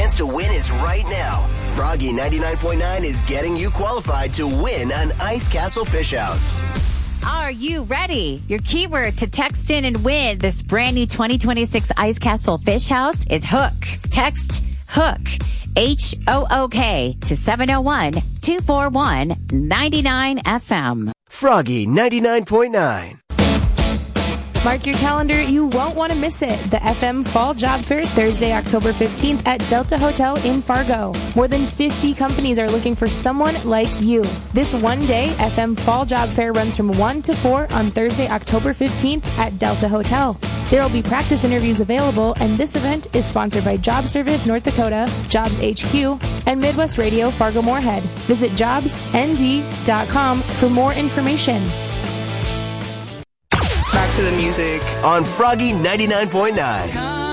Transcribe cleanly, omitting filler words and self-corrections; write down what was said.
chance to win is right now. Froggy 99.9 is getting you qualified to win an Ice Castle Fish House. Are you ready? Your keyword to text in and win this brand new 2026 Ice Castle Fish House is hook. Text hook. HOOK to 701-241-99FM. Froggy 99.9. Mark your calendar. You won't want to miss it. The FM Fall Job Fair, Thursday, October 15th at Delta Hotel in Fargo. More than 50 companies are looking for someone like you. This one-day FM Fall Job Fair runs from 1 to 4 on Thursday, October 15th at Delta Hotel. There will be practice interviews available, and this event is sponsored by Job Service North Dakota, Jobs HQ, and Midwest Radio Fargo-Moorhead. Visit jobsnd.com for more information. Back to the music On Froggy 99.9.